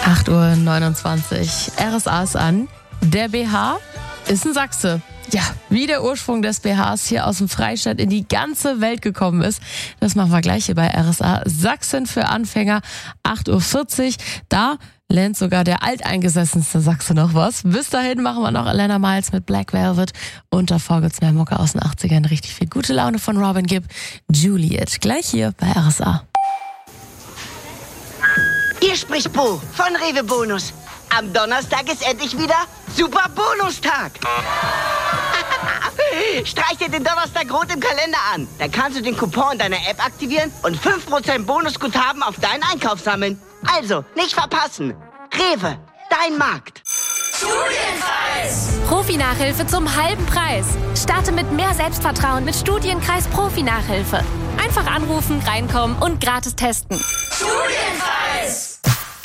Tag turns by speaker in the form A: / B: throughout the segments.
A: 8:29 Uhr. RSA ist an. Der BH ist ein Sachse. Ja, wie der Ursprung des BHs hier aus dem Freistaat in die ganze Welt gekommen ist, das machen wir gleich hier bei RSA. Sachsen für Anfänger, 8:40 Uhr. Da lernt sogar der alteingesessenste Sachse noch was. Bis dahin machen wir noch Elena Miles mit Black Velvet. Und davor gibt's mehr Mucke aus den 80ern. Richtig viel gute Laune von Robin Gibb. Juliet, gleich hier bei RSA.
B: Hier spricht Bo von Rewe Bonus. Am Donnerstag ist endlich wieder Super Bonustag. Streich dir den Donnerstag rot im Kalender an. Dann kannst du den Coupon in deiner App aktivieren und 5% Bonusguthaben auf deinen Einkauf sammeln. Also, nicht verpassen. Rewe, dein Markt.
C: Studienkreis! Profi-Nachhilfe zum halben Preis. Starte mit mehr Selbstvertrauen mit Studienkreis Profi-Nachhilfe. Einfach anrufen, reinkommen und gratis testen. Studienkreis!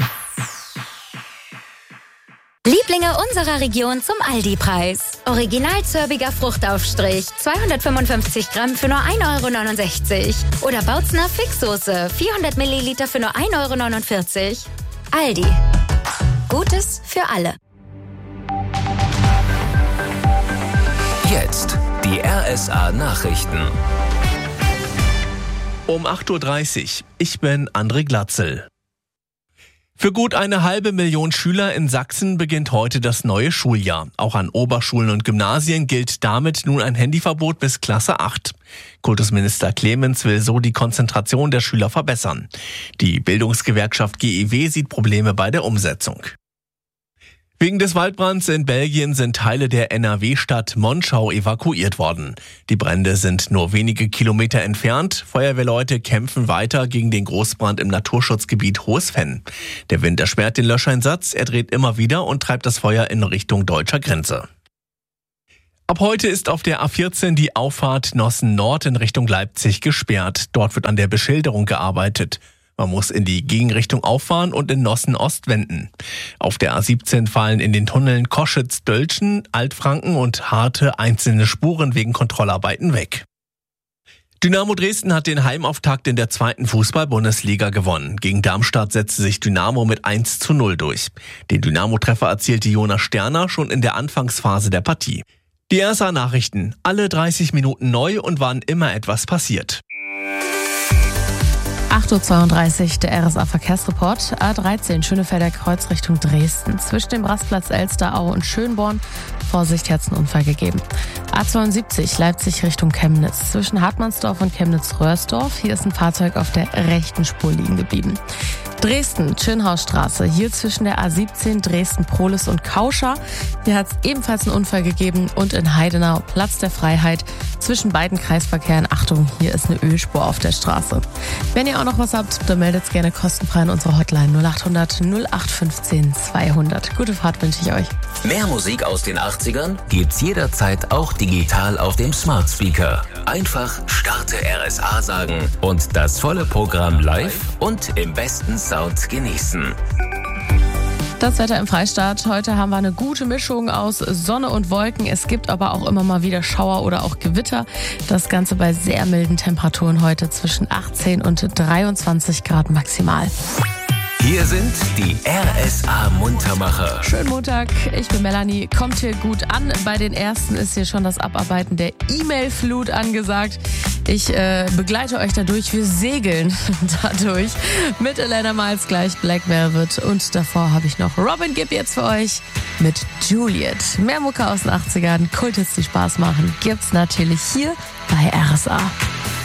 C: Lieblinge unserer Region zum Aldi-Preis. Original zörbiger Fruchtaufstrich, 255 Gramm für nur 1,69 €. Oder Bautzner Fixsoße, 400 Milliliter für nur 1,49 €. Aldi. Gutes für alle.
D: Jetzt die RSA-Nachrichten.
E: Um 8:30 Uhr. Ich bin André Glatzel. Für gut 500.000 Schüler in Sachsen beginnt heute das neue Schuljahr. Auch an Oberschulen und Gymnasien gilt damit nun ein Handyverbot bis Klasse 8. Kultusminister Clemens will so die Konzentration der Schüler verbessern. Die Bildungsgewerkschaft GEW sieht Probleme bei der Umsetzung. Wegen des Waldbrands in Belgien sind Teile der NRW-Stadt Monschau evakuiert worden. Die Brände sind nur wenige Kilometer entfernt. Feuerwehrleute kämpfen weiter gegen den Großbrand im Naturschutzgebiet Hohes Venn. Der Wind erschwert den Löscheinsatz, er dreht immer wieder und treibt das Feuer in Richtung deutscher Grenze. Ab heute ist auf der A14 die Auffahrt Nossen Nord in Richtung Leipzig gesperrt. Dort wird an der Beschilderung gearbeitet. Man muss in die Gegenrichtung auffahren und in Nossen Ost wenden. Auf der A17 fallen in den Tunneln Koschitz-Dölzschen, Altfranken und Harte einzelne Spuren wegen Kontrollarbeiten weg. Dynamo Dresden hat den Heimauftakt in der 2. Fußball-Bundesliga gewonnen. Gegen Darmstadt setzte sich Dynamo mit 1:0 durch. Den Dynamo-Treffer erzielte Jonas Sterner schon in der Anfangsphase der Partie. Die RSA-Nachrichten, alle 30 Minuten neu und wann immer etwas passiert.
A: 8:32 Uhr, der RSA-Verkehrsreport. A13, Schönefelder Kreuz Richtung Dresden. Zwischen dem Rastplatz Elsteraue und Schönborn. Vorsicht, Herzenunfall gegeben. A72, Leipzig Richtung Chemnitz. Zwischen Hartmannsdorf und Chemnitz-Röhrsdorf. Hier ist ein Fahrzeug auf der rechten Spur liegen geblieben. Dresden, Schönhausstraße, hier zwischen der A17 Dresden-Prohlis und Kauscha. Hier hat es ebenfalls einen Unfall gegeben und in Heidenau, Platz der Freiheit, zwischen beiden Kreisverkehren. Achtung, hier ist eine Ölspur auf der Straße. Wenn ihr auch noch was habt, dann meldet es gerne kostenfrei in unsere Hotline 0800 0815 200. Gute Fahrt wünsche ich euch.
D: Mehr Musik aus den 80ern gibt's jederzeit auch digital auf dem Smart Speaker. Einfach Starte RSA sagen und das volle Programm live und im besten Sound genießen.
A: Das Wetter im Freistaat. Heute haben wir eine gute Mischung aus Sonne und Wolken. Es gibt aber auch immer mal wieder Schauer oder auch Gewitter. Das Ganze bei sehr milden Temperaturen heute zwischen 18 und 23 Grad maximal.
D: Hier sind die RSA-Muntermacher.
A: Schönen Montag, ich bin Melanie. Kommt hier gut an. Bei den Ersten ist hier schon das Abarbeiten der E-Mail-Flut angesagt. Ich begleite euch dadurch. Wir segeln dadurch. Mit Elena Miles gleich Black Velvet. Und davor habe ich noch Robin Gibb jetzt für euch mit Juliet. Mehr Mucke aus den 80ern, Kulthits, die Spaß machen, gibt's natürlich hier bei RSA.